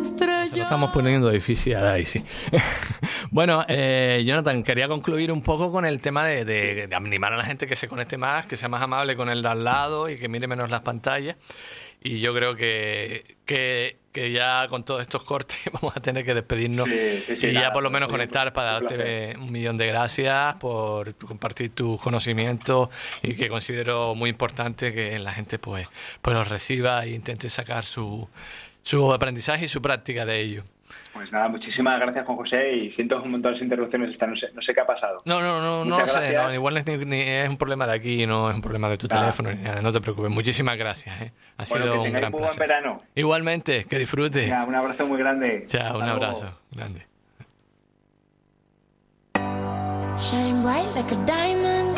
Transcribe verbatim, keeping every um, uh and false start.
Se lo estamos poniendo difícil a Daisy. Bueno, eh, Jonathan, quería concluir un poco con el tema de, de, de animar a la gente que se conecte más, que sea más amable con el de al lado y que mire menos las pantallas. Y yo creo que, que, que ya con todos estos cortes vamos a tener que despedirnos sí, sí, sí, y nada, ya por lo menos pues, conectar para un darte placer. un millón de gracias por compartir tus conocimientos y que considero muy importante que la gente pues, pues los reciba e intente sacar su, su aprendizaje y su práctica de ello. Pues nada, muchísimas gracias, Juan José, y siento un montón las interrupciones esta, no sé, no sé qué ha pasado. No, no, no, no lo sé, no, igual es, ni, ni es un problema de aquí, no es un problema de tu nada. teléfono, ni nada, no te preocupes. Muchísimas gracias, ¿eh? Ha bueno, sido que un gran muy placer. Buen verano. Igualmente, que disfrutes. Venga, un abrazo muy grande. Chao, Hasta un abrazo luego. grande. Shine bright like a diamond.